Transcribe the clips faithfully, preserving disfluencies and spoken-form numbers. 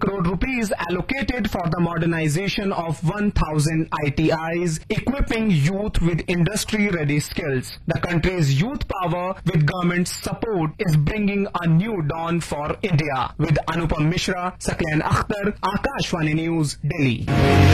crore rupees allocated for the modernization of one thousand I T Is, equipping youth with industry-ready skills. The country's youth power with government support is bringing a new dawn for India. With Anupam Mishra, Sakyan Akhtar, Akashvani News, Delhi.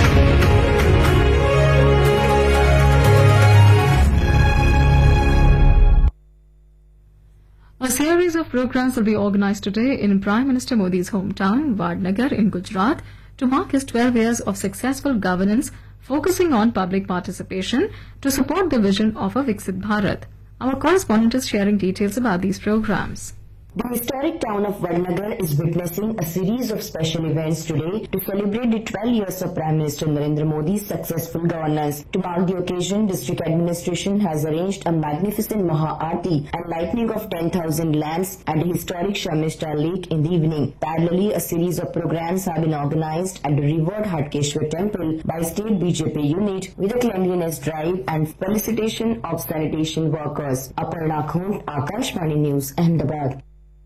A series of programs will be organized today in Prime Minister Modi's hometown, Vadnagar in Gujarat, to mark his twelve years of successful governance, focusing on public participation to support the vision of a Viksit Bharat. Our correspondent is sharing details about these programs. The historic town of Vadnagar is witnessing a series of special events today to celebrate the twelve years of Prime Minister Narendra Modi's successful governance. To mark the occasion, district administration has arranged a magnificent Maha-Aarti and lighting of ten thousand lamps at the historic Shamishta Lake in the evening. Parallelly, a series of programs have been organized at the revered Hatkeshwar Temple by State B J P unit with a cleanliness drive and felicitation of sanitation workers. Aparna Khund, Akashvani News, Ahmedabad.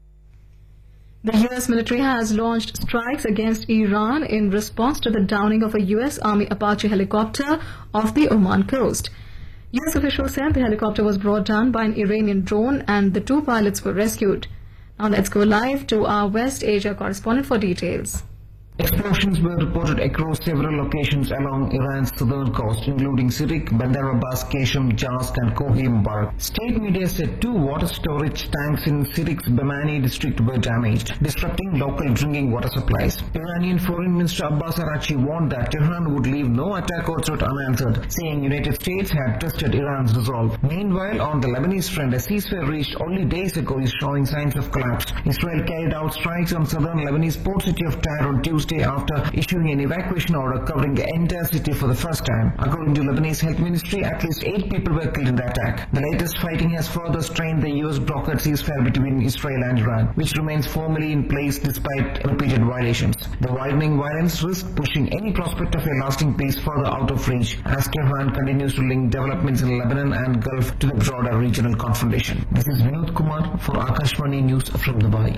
The U S military has launched strikes against Iran in response to the downing of a U S Army Apache helicopter off the Oman coast. U S officials said the helicopter was brought down by an Iranian drone and the two pilots were rescued. Now let's go live to our West Asia correspondent for details. Explosions were reported across several locations along Iran's southern coast, including Sirik, Bandar Abbas, Keshem, Jask and Kohi Mubarak. State media said two water storage tanks in Sirik's Bamani district were damaged, disrupting local drinking water supplies. Iranian Foreign Minister Abbas Araghchi warned that Tehran would leave no attack or threat unanswered, saying United States had tested Iran's resolve. Meanwhile, on the Lebanese front, a ceasefire reached only days ago is showing signs of collapse. Israel carried out strikes on southern Lebanese port city of Tyre on Tuesday after issuing an evacuation order covering the entire city for the first time. According to Lebanese Health Ministry, at least eight people were killed in the attack. The latest fighting has further strained the U S-brokered ceasefire between Israel and Iran, which remains formally in place despite repeated violations. The widening violence risks pushing any prospect of a lasting peace further out of reach as Tehran continues to link developments in Lebanon and Gulf to the broader regional confrontation. This is Vinod Kumar for Akashvani News from Dubai.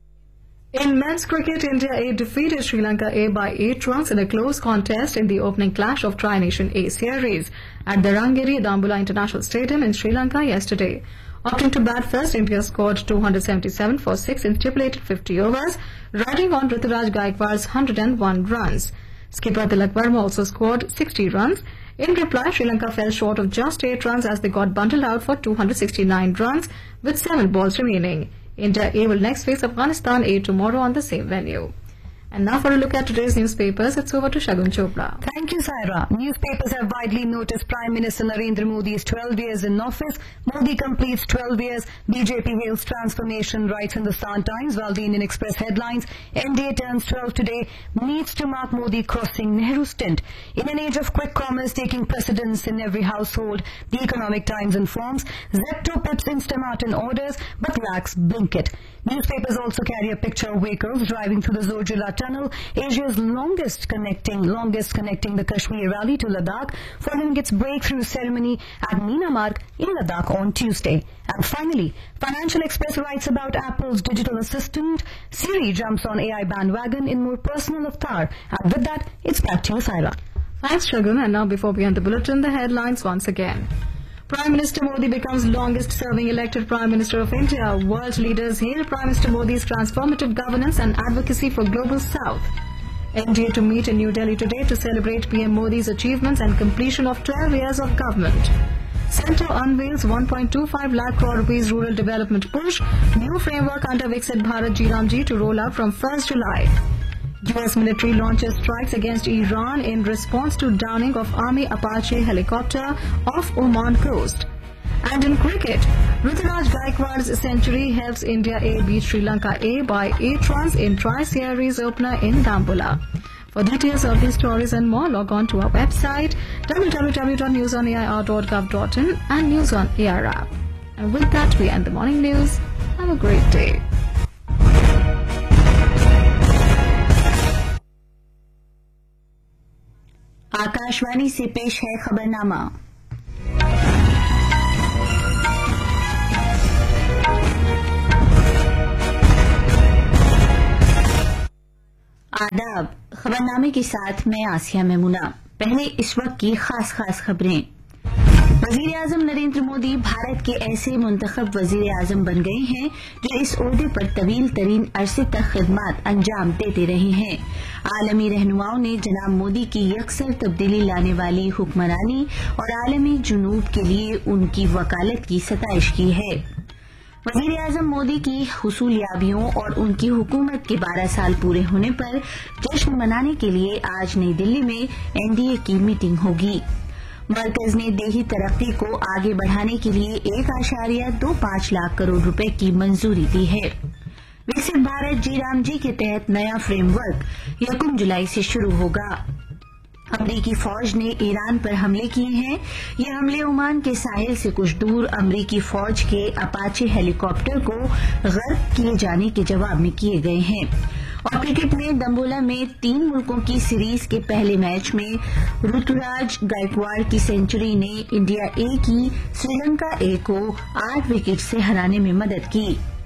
In men's cricket, India A defeated Sri Lanka A by eight runs in a close contest in the opening clash of Tri-Nation A series at the Rangiri Dambulla International Stadium in Sri Lanka yesterday. Opting to bat first, India scored two hundred seventy-seven for six in stipulated fifty overs, riding on Ruturaj Gaikwad's one hundred one runs. Skipper Tilak Verma also scored sixty runs. In reply, Sri Lanka fell short of just eight runs as they got bundled out for two hundred sixty-nine runs with seven balls remaining. India A will next face Afghanistan A tomorrow on the same venue. And now for a look at today's newspapers, it's over to Shagun Chopra. Thank you, Saira. Newspapers have widely noticed Prime Minister Narendra Modi's twelve years in office. Modi completes twelve years. B J P hails transformation, writes Hindustan Times, while the Indian Express headlines, N D A turns twelve today, needs to mark Modi crossing Nehru stint. In an age of quick commerce taking precedence in every household, the Economic Times informs, Zepto pips Instamart in orders, but lacks Blinkit. Newspapers also carry a picture of vehicles driving through the Zojila Tunnel, Asia's longest connecting, longest connecting the Kashmir Valley to Ladakh, following its breakthrough ceremony at Meena Marg in Ladakh on Tuesday. And finally, Financial Express writes about Apple's digital assistant. Siri jumps on A I bandwagon in more personal avatar. And with that, it's back to you, Saira. Thanks, Shagun. And now before we end the bulletin, the headlines once again. Prime Minister Modi becomes longest-serving elected Prime Minister of India. World leaders hail Prime Minister Modi's transformative governance and advocacy for Global South. N D A to meet in New Delhi today to celebrate P M Modi's achievements and completion of twelve years of government. Centre unveils one point two five lakh crore rupees rural development push. New framework under Viksit Bharat G Ramji to roll out from first July. U S military launches strikes against Iran in response to downing of Army Apache helicopter off Oman coast. And in cricket, Ruturaj Gaikwad's century helps India A beat Sri Lanka A by eight runs in Tri-Series opener in Dambulla. For details of these stories and more, log on to our website w w w dot news on a i r dot gov dot in and News on A I app. And with that, we end the morning news. Have a great day. Akashvani से पेश है खबरनामा। आदाब। खबरनामे के साथ मैं आसिया मेमुना। पहले इस वक्त की खास खास खबरें। वजीर आजम नरेंद्र मोदी भारत के ऐसे मुंतखब वजीर आजम बन गए हैं जो इस ओहदे पर तवील तरीन अरसे तक खिदमत अंजाम देते रहे हैं। आलमी रहनुमाओं ने जनाब मोदी की यकसर तब्दीली लाने वाली हुक्मरानी और आलमी जुनूब के लिए उनकी वकालत की सताइश की है। वजीर आजम मोदी की हुसूलियाबियों और उनकी हुकूमत के बारह साल पूरे होने पर जश्न मनाने के लिए आज नई दिल्ली में एनडीए की मीटिंग होगी। मरकज ने देही तरक्की को आगे बढ़ाने के लिए एक आशारिया दो पांच लाख करोड़ रुपए की मंजूरी दी है। विकसित भारत जी राम जी के तहत नया फ्रेमवर्क यकम जुलाई से शुरू होगा। अमरीकी फौज ने ईरान पर हमले किए हैं। ये हमले ओमान के साहिल से कुछ दूर अमरीकी फौज के अपाचे हेलीकॉप्टर को गर्क किए जाने के जवाब में किए गए हैं। और क्रिकेट में दम्बोला में तीन मुल्कों की सीरीज के पहले मैच में ऋतुराज गायकवाड़ की सेंचुरी ने इंडिया ए की श्रीलंका ए को आठ विकेट से हराने में मदद की।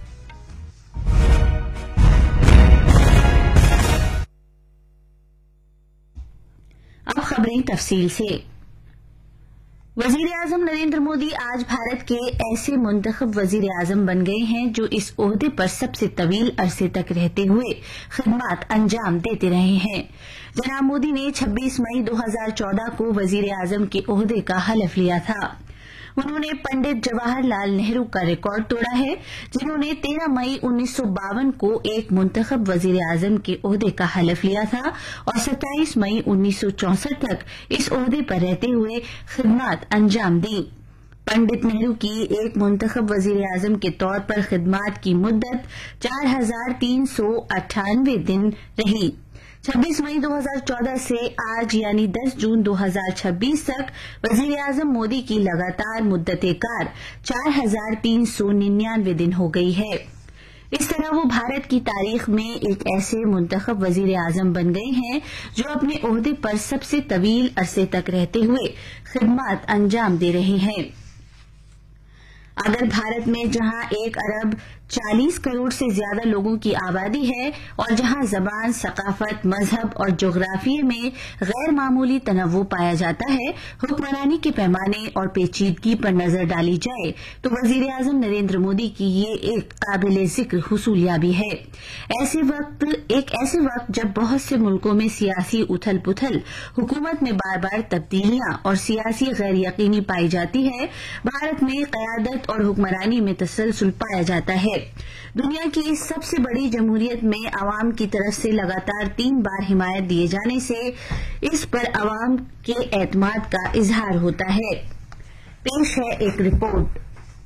अब खबरें तफसील से। वजीर आजम नरेंद्र मोदी आज भारत के ऐसे मुंतखब वजीर आजम बन गए हैं जो इस ओहदे पर सबसे तवील अरसे तक रहते हुए खिदमत अंजाम देते रहे हैं। जनाब मोदी ने छब्बीस मई दो हज़ार चौदह को वजीर आजम के ओहदे का हलफ लिया था। उन्होंने पंडित जवाहरलाल नेहरू का रिकॉर्ड तोड़ा है, जिन्होंने तेरह मई उन्नीस सौ बावन को एक मुंतखब वजीर आजम के ओहदे का हलफ लिया था और सत्ताईस मई उन्नीस सौ चौसठ तक इस ओहदे पर रहते हुए खिदमत अंजाम दी। पंडित नेहरू की एक मुंतखब वजीर आजम के तौर पर खिदमत की मुद्दत चार हजार तीन सौ अट्ठानवे दिन रही। छब्बीस मई दो हज़ार चौदह से आज यानी दस जून दो हज़ार छब्बीस तक वजीर आजम मोदी की लगातार मुद्दत कार चार हजार तीन सौ निन्यानवे दिन हो गई है। इस तरह वो भारत की तारीख में एक ऐसे मुंतखब वजीर आजम बन गए हैं जो अपने ओहदे पर सबसे तवील अरसे तक रहते हुए खिदमत अंजाम दे रहे हैं। अगर भारत में जहां एक अरब चालीस करोड़ से ज्यादा लोगों की आबादी है और जहां जबान, सकाफत, मजहब और जोग्राफिये में गैर मामूली तनव्वु पाया जाता है, हुक्मरानी के पैमाने और पेचीदगी पर नजर डाली जाए तो वजीर आजम नरेंद्र मोदी की ये एक काबिल जिक्र हुसूलियाबी है। ऐसे वक्त एक ऐसे वक्त जब बहुत से मुल्कों में सियासी उथल पुथल, हुकूमत में बार बार तब्दीलियां और सियासी गैर यकीनी पाई जाती है, भारत में कयादत और हुक्मरानी में तसलसल पाया जाता है। दुनिया की इस सबसे बड़ी जमहूरियत में अवाम की तरफ से लगातार तीन बार हिमायत दिए जाने से इस पर अवाम के एतमाद का इजहार होता है। पेश है एक रिपोर्ट।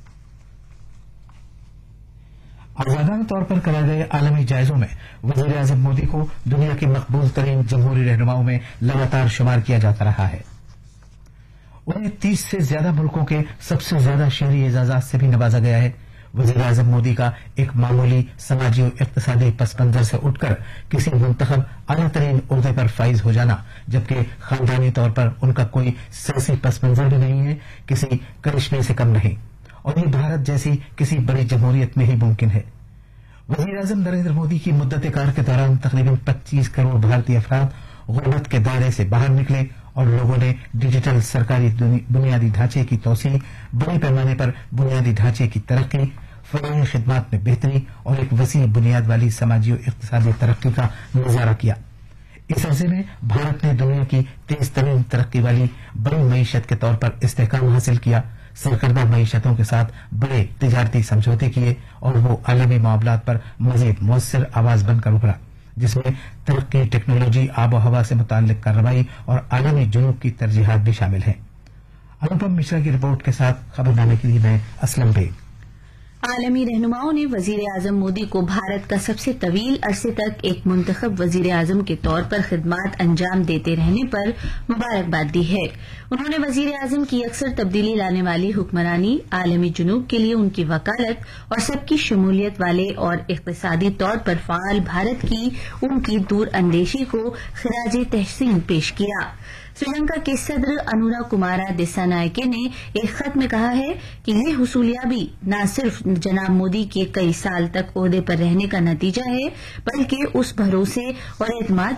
आजादाना तौर पर कराए गए आलमी जायजों में वजीर आजम मोदी को दुनिया के मकबूल तरीन जमहूरी रहनुमाओं में लगातार शुमार किया जाता रहा है। उन्हें तीस से ज्यादा मुल्कों के सबसे ज्यादा शहरी एजाजात से भी नवाजा गया है। वजीर आजम मोदी का एक मामूली समाजी और इक्तिसादी पस मंजर से उठकर किसी मुंतखब आला तरीन ओहदे पर फाइज हो जाना, जबकि खानदानी तौर पर उनका कोई सियासी पस मंजर भी नहीं है, किसी करिश्मे से कम नहीं, और ये भारत जैसी किसी बड़ी जमहूरियत में ही मुमकिन है। वजीर आजम नरेंद्र मोदी की मुद्दत कार के दौरान तकरीबन पच्चीस करोड़ भारतीय अफराद गुर्बत के दायरे से बाहर निकले और लोगों ने डिजिटल सरकारी बुनियादी ढांचे की तोसी, बड़े पैमाने पर बुनियादी ढांचे की तरक्की, फराही खिदमत में बेहतरी और एक वसी बुनियाद वाली समाजी और इक्तिसादी तरक्की का नजारा किया। इस अरसे में भारत ने दुनिया की तेज तरीन तरक्की वाली बड़ी मईशत के तौर पर इस्तेहकाम हासिल किया, सरकर्दा मईशतों के साथ बड़े तिजारती समझौते किए और वो आलमी मामलात पर मजीद मुअस्सिर आवाज बनकर उभरा, जिसमें तरक्की, टेक्नोलॉजी, आबो हवा से मुताल्लिक कार्रवाई और आलमी जुनूब की तरजीहात भी शामिल हैं। अनुपम मिश्रा की रिपोर्ट के साथ खबरनामे के लिए मैं असलम बेग। आलमी रहनुमाओं ने वजीर आजम मोदी को भारत का सबसे तवील अरसे तक एक मुंतखब वजीर आजम के तौर पर खिदमत अंजाम देते रहने पर मुबारकबाद दी है। उन्होंने वजीर आजम की अक्सर तब्दीली लाने वाली हुक्मरानी, आलमी जुनूब के लिए उनकी वकालत और सबकी शमूलियत वाले और इक्तिसादी तौर पर फाल भारत की उनकी दूर अंदेशी को खिराज तहसीन पेश किया। श्रीलंका के सदर अनुरा कुमारा दिसानायके ने एक खत में कहा है कि ये हुसूलियाबी न सिर्फ जनाब मोदी के कई साल तक ओहदे पर रहने का नतीजा है, बल्कि उस भरोसे और एतमाद